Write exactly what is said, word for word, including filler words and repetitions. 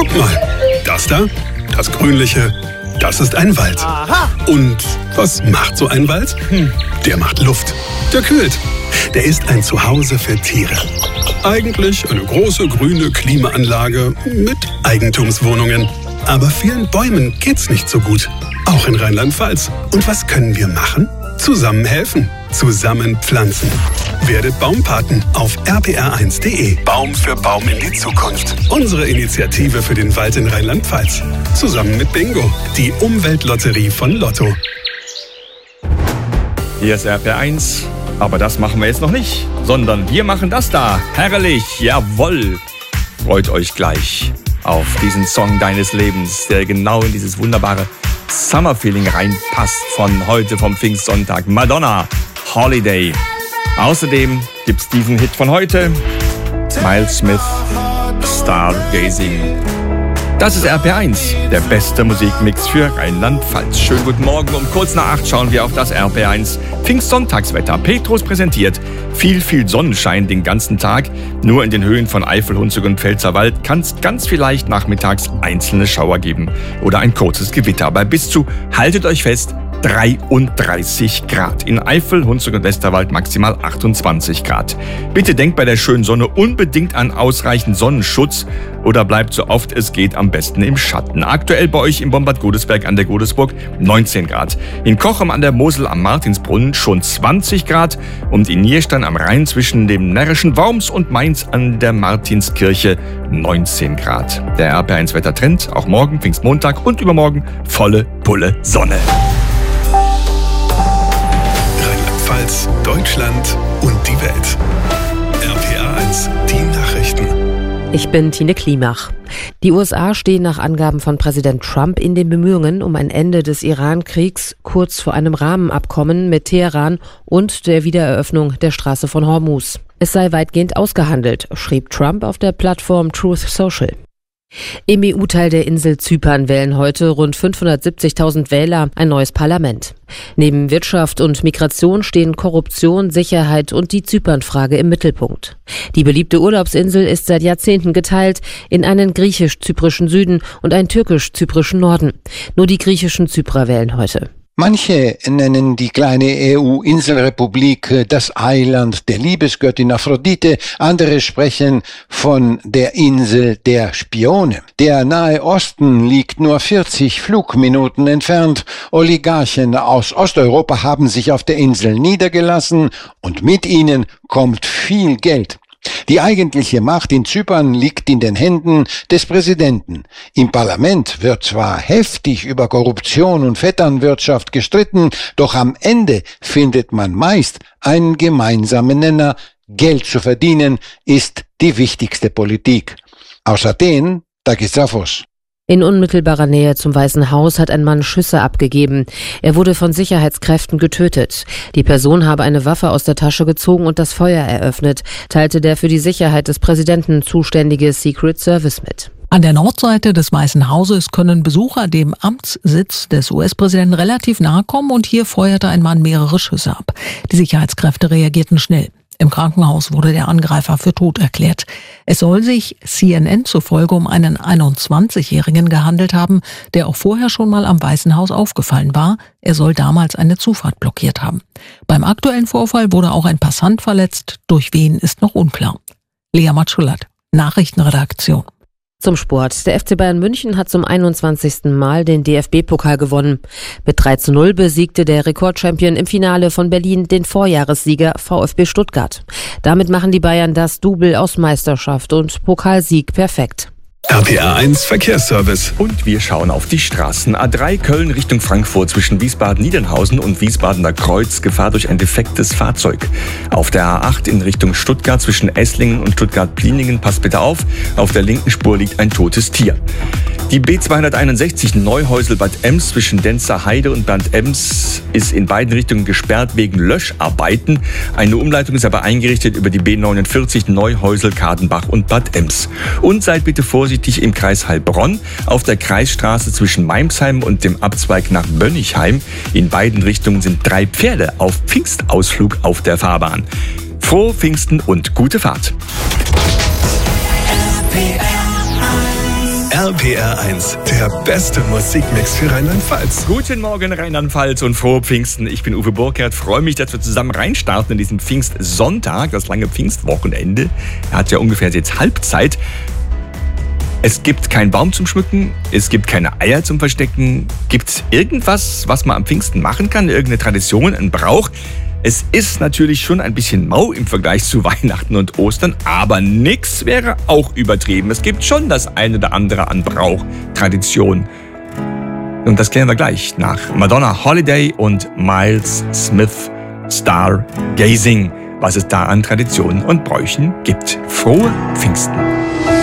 Guck mal, das da, das Grünliche, das ist ein Wald. Aha. Und was macht so ein Wald? Hm, der macht Luft. Der kühlt. Der ist ein Zuhause für Tiere. Eigentlich eine große grüne Klimaanlage mit Eigentumswohnungen. Aber vielen Bäumen geht's nicht so gut. Auch in Rheinland-Pfalz. Und was können wir machen? Zusammen helfen. Zusammen pflanzen. Werdet Baumpaten auf r p r eins punkt d e. Baum für Baum in die Zukunft. Unsere Initiative für den Wald in Rheinland-Pfalz. Zusammen mit Bingo, die Umweltlotterie von Lotto. Hier ist R P R eins, aber das machen wir jetzt noch nicht, sondern wir machen das da. Herrlich, jawohl. Freut euch gleich auf diesen Song deines Lebens, der genau in dieses wunderbare Summer-Feeling reinpasst von heute, vom Pfingstsonntag. Madonna, Holiday. Außerdem gibt's diesen Hit von heute, Miles Smith, Stargazing. Das ist R P R eins, der beste Musikmix für Rheinland-Pfalz. Schönen guten Morgen, um kurz nach acht schauen wir auf das R P R eins Pfingstsonntagswetter. Petrus präsentiert viel, viel Sonnenschein den ganzen Tag. Nur in den Höhen von Eifel, Hunsrück und Pfälzerwald kann es ganz vielleicht nachmittags einzelne Schauer geben oder ein kurzes Gewitter. Bei bis zu, haltet euch fest, dreiunddreißig Grad. In Eifel, Hunsrück und Westerwald maximal achtundzwanzig Grad. Bitte denkt bei der schönen Sonne unbedingt an ausreichend Sonnenschutz oder bleibt so oft es geht am besten im Schatten. Aktuell bei euch im Bombard Godesberg an der Godesburg neunzehn Grad. In Kochem an der Mosel am Martinsbrunnen schon zwanzig Grad und in Nierstein am Rhein zwischen dem närrischen Worms und Mainz an der Martinskirche neunzehn Grad. Der R P R eins Wettertrend, auch morgen, Pfingstmontag und übermorgen volle Pulle Sonne. Rheinland-Pfalz, Deutschland und die Welt. R P R eins, die Nachrichten. Ich bin Tine Klimach. Die U S A stehen nach Angaben von Präsident Trump in den Bemühungen um ein Ende des Iran-Kriegs kurz vor einem Rahmenabkommen mit Teheran und der Wiedereröffnung der Straße von Hormuz. Es sei weitgehend ausgehandelt, schrieb Trump auf der Plattform Truth Social. Im E U-Teil der Insel Zypern wählen heute rund fünfhundertsiebzigtausend Wähler ein neues Parlament. Neben Wirtschaft und Migration stehen Korruption, Sicherheit und die Zypernfrage im Mittelpunkt. Die beliebte Urlaubsinsel ist seit Jahrzehnten geteilt in einen griechisch-zyprischen Süden und einen türkisch-zyprischen Norden. Nur die griechischen Zyprer wählen heute. Manche nennen die kleine E U-Inselrepublik das Eiland der Liebesgöttin Aphrodite, andere sprechen von der Insel der Spione. Der Nahe Osten liegt nur vierzig Flugminuten entfernt. Oligarchen aus Osteuropa haben sich auf der Insel niedergelassen und mit ihnen kommt viel Geld. Die eigentliche Macht in Zypern liegt in den Händen des Präsidenten. Im Parlament wird zwar heftig über Korruption und Vetternwirtschaft gestritten, doch am Ende findet man meist einen gemeinsamen Nenner. Geld zu verdienen ist die wichtigste Politik. Aus Athen, Takis Zaphos. In unmittelbarer Nähe zum Weißen Haus hat ein Mann Schüsse abgegeben. Er wurde von Sicherheitskräften getötet. Die Person habe eine Waffe aus der Tasche gezogen und das Feuer eröffnet, teilte der für die Sicherheit des Präsidenten zuständige Secret Service mit. An der Nordseite des Weißen Hauses können Besucher dem Amtssitz des U S-Präsidenten relativ nahe kommen und hier feuerte ein Mann mehrere Schüsse ab. Die Sicherheitskräfte reagierten schnell. Im Krankenhaus wurde der Angreifer für tot erklärt. Es soll sich C N N zufolge um einen einundzwanzigjährigen gehandelt haben, der auch vorher schon mal am Weißen Haus aufgefallen war. Er soll damals eine Zufahrt blockiert haben. Beim aktuellen Vorfall wurde auch ein Passant verletzt. Durch wen ist noch unklar. Lea Matschulat, Nachrichtenredaktion. Zum Sport. Der F C Bayern München hat zum einundzwanzigsten Mal den D F B-Pokal gewonnen. Mit drei zu null besiegte der Rekordchampion im Finale von Berlin den Vorjahressieger VfB Stuttgart. Damit machen die Bayern das Double aus Meisterschaft und Pokalsieg perfekt. R P R eins Verkehrsservice. Und wir schauen auf die Straßen. A drei Köln Richtung Frankfurt zwischen Wiesbaden-Niedernhausen und Wiesbadener Kreuz. Gefahr durch ein defektes Fahrzeug. Auf der A acht in Richtung Stuttgart zwischen Esslingen und Stuttgart-Pliningen. Passt bitte auf, auf der linken Spur liegt ein totes Tier. Die B zweihunderteinundsechzig Neuhäusel-Bad Ems zwischen Denzer Heide und Bad Ems ist in beiden Richtungen gesperrt wegen Löscharbeiten. Eine Umleitung ist aber eingerichtet über die B neunundvierzig Neuhäusel-Kadenbach und Bad Ems. Und seid bitte vorsichtig im Kreis Heilbronn auf der Kreisstraße zwischen Meimsheim und dem Abzweig nach Bönnigheim. In beiden Richtungen sind drei Pferde auf Pfingstausflug auf der Fahrbahn. Frohe Pfingsten und gute Fahrt. R R P R eins, der beste Musikmix für Rheinland-Pfalz. Guten Morgen Rheinland-Pfalz und frohe Pfingsten. Ich bin Uwe Burkhardt, freue mich, dass wir zusammen reinstarten in diesen Pfingstsonntag, das lange Pfingstwochenende. Er hat ja ungefähr jetzt Halbzeit. Es gibt keinen Baum zum Schmücken, es gibt keine Eier zum Verstecken. Gibt es irgendwas, was man am Pfingsten machen kann? Irgendeine Tradition, ein Brauch? Es ist natürlich schon ein bisschen mau im Vergleich zu Weihnachten und Ostern, aber nix wäre auch übertrieben. Es gibt schon das eine oder andere an Brauch, Tradition. Und das klären wir gleich nach Madonna Holiday und Miles Smith Stargazing, was es da an Traditionen und Bräuchen gibt. Frohe Pfingsten!